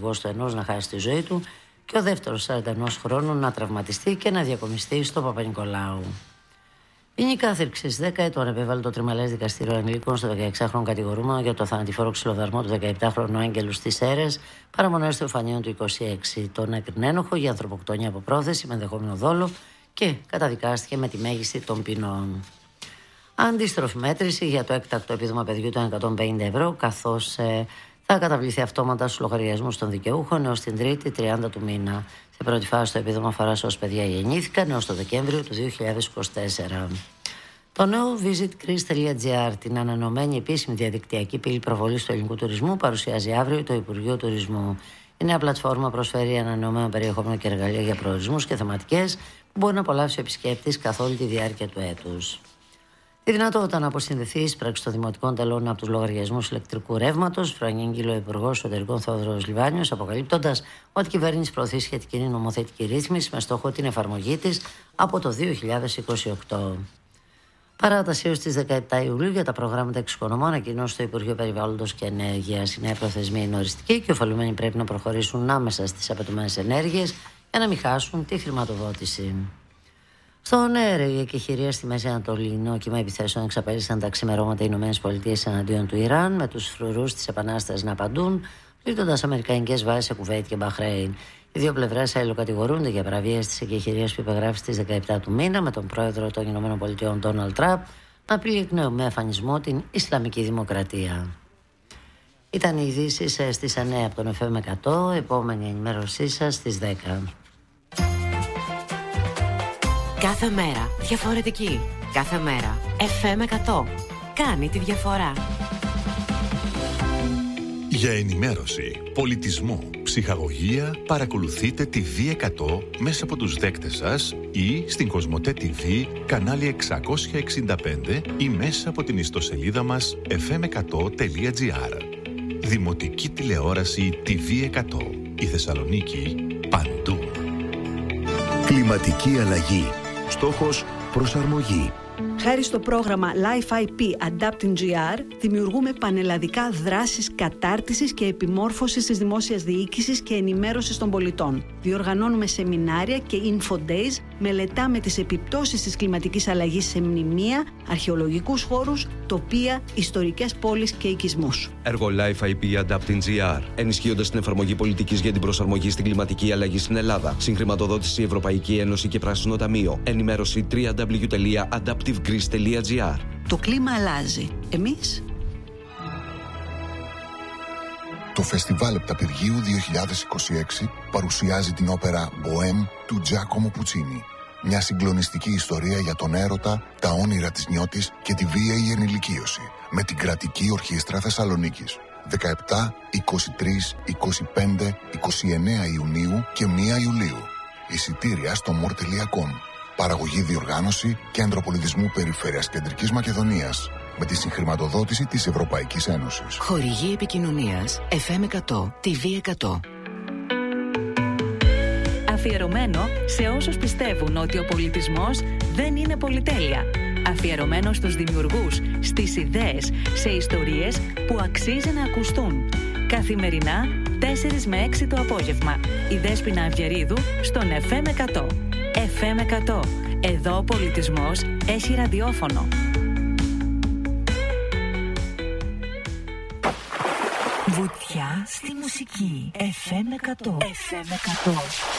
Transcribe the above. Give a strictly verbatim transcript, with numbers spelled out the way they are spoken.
σύζυγός του ενός να χάσει τη ζωή του και ο δεύτερος σαράντα ενός χρόνου να τραυματιστεί και να διακομιστεί στο Παπα-Νικολάου. Είναι η κάθριξη δέκα ετών επέβαλε το τριμελές δικαστήριο ανηλίκων στο δεκαεξάχρονο κατηγορούμενο για το θανατηφόρο ξυλοδαρμό του δεκαεπτάχρονου Άγγελου στις Σέρρες, παραμονές Θεοφανίων του είκοσι έξι. Τον έκρινε ένοχο για ανθρωποκτονία από πρόθεση με ενδεχόμενο δόλο και καταδικάστηκε με τη μέγιστη των ποινών. Αντίστροφη μέτρηση για το έκτακτο επίδομα παιδιού των εκατόν πενήντα ευρώ, καθώς ε, θα καταβληθεί αυτόματα στους λογαριασμούς των δικαιούχων έως την Τρίτη τριάντα του μήνα. Σε πρώτη φάση το επίδομα αφορά σε όσοι παιδιά γεννήθηκαν έως το Δεκέμβριο του δύο χιλιάδες είκοσι τέσσερα. Το νέο visitgreece.gr, την ανανεωμένη επίσημη διαδικτυακή πύλη προβολής του ελληνικού τουρισμού, παρουσιάζει αύριο το Υπουργείο Τουρισμού. Η νέα πλατφόρμα προσφέρει ανανεωμένο περιεχόμενο και εργαλεία για προορισμούς και θεματικές που μπορεί να απολαύσει ο επισκέπτης καθ' όλη τη διάρκεια του έτους. Τη δυνατότητα να αποσυνδεθεί η εισπράξη των δημοτικών τελών από τους λογαριασμούς ηλεκτρικού ρεύματος, προανήγγειλε ο Υπουργός Εσωτερικών Θεόδωρος Λιβάνιος, αποκαλύπτοντας ότι η κυβέρνηση προωθεί σχετική νομοθετική ρύθμιση με στόχο την εφαρμογή της από το δύο χιλιάδες είκοσι οκτώ. Παράταση έως τις δεκαεπτά Ιουλίου για τα προγράμματα εξοικονομών ανακοινώσει στο Υπουργείο Περιβάλλοντος και Ενέργειας. Η νέα προθεσμία είναι οριστική και οι ωφελούμενοι πρέπει να προχωρήσουν άμεσα στις απαιτούμενες ενέργειες για να μην χάσουν τη χρηματοδότηση. Στον ΕΡΕ, η εκεχηρία στη Μέση Ανατολή, νόκιμα επιθέσεων εξαπέλυσαν τα ξημερώματα οι ΗΠΑ εναντίον του Ιράν, με τους φρουρούς της Επανάστασης να απαντούν, πλήττοντας αμερικανικές βάσεις σε Κουβέιτ και Μπαχρέιν. Οι δύο πλευρές αλληλοκατηγορούνται για παραβίαση της εκεχηρίας που υπεγράφει στις δεκαεπτά του μήνα, με τον πρόεδρο των ΗΠΑ, Ντόναλντ Τραμπ, να απειλεί εκ νέου με εμφανισμό την Ισλαμική Δημοκρατία. Ήταν οι ειδήσεις στις εννέα από τον εφ εμ εκατό, επόμενη ενημέρωσή σας στις δέκα. Κάθε μέρα διαφορετική. Κάθε μέρα εφ εμ εκατό. Κάνει τη διαφορά. Για ενημέρωση, πολιτισμό, ψυχαγωγία, παρακολουθείτε τη βι εκατό μέσα από τους δέκτες σας ή στην Κοσμοτέ τι βι, κανάλι εξακόσια εξήντα πέντε ή μέσα από την ιστοσελίδα μας εφ εμ εκατό τελεία τζι άρ. Δημοτική τηλεόραση τι βι εκατό. Η Θεσσαλονίκη παντού. Κλιματική αλλαγή. Στόχος προσαρμογή. Χάρη στο πρόγραμμα Life άι πι Adapting τζι αρ δημιουργούμε πανελλαδικά δράσεις κατάρτισης και επιμόρφωσης της δημόσιας διοίκησης και ενημέρωσης των πολιτών. Διοργανώνουμε σεμινάρια και info days, μελετάμε τις επιπτώσεις της κλιματικής αλλαγής σε μνημεία, αρχαιολογικούς χώρους, τοπία, ιστορικές πόλεις και οικισμούς. Έργο Life άι πι Adapting τζι αρ, ενισχύοντας την εφαρμογή πολιτικής για την προσαρμογή στην κλιματική αλλαγή στην Ελλάδα. Συγχρηματοδότηση Ευρωπαϊκή Ένωση και Πράσινο Ταμείο. Ενημέρωση double-u double-u double-u τελεία adaptive greece τελεία τζι άρ. Το κλίμα αλλάζει. Εμείς? Το Φεστιβάλ Επταπηργίου δύο χιλιάδες είκοσι έξι παρουσιάζει την όπερα «Μποέμ» του Τζάκομο Πουτσίνι. Μια συγκλονιστική ιστορία για τον έρωτα, τα όνειρα της νιώτης και τη βίαιη ενηλικίωση. Με την Κρατική Ορχήστρα Θεσσαλονίκης. δεκαεπτά, είκοσι τρία, είκοσι πέντε, είκοσι εννέα Ιουνίου και πρώτη Ιουλίου. Εισιτήρια στο μορ τελεία κομ. Παραγωγή, διοργάνωση, Κέντρο Πολιτισμού Περιφέρειας Κεντρικής Μακεδονίας. Με τη συγχρηματοδότηση της Ευρωπαϊκής Ένωσης. Χορηγή επικοινωνίας εφ εμ εκατό, τι βι εκατό. Αφιερωμένο σε όσους πιστεύουν ότι ο πολιτισμός δεν είναι πολυτέλεια. Αφιερωμένο στους δημιουργούς, στις ιδέες, σε ιστορίες που αξίζει να ακουστούν. Καθημερινά, τέσσερις με έξι το απόγευμα. Η Δέσποινα Αυγερίδου στον εφ εμ εκατό. εφ εμ εκατό. Εδώ ο πολιτισμός έχει ραδιόφωνο. Βουτιά στη μουσική. εφ εμ εκατό. εφ εμ εκατό.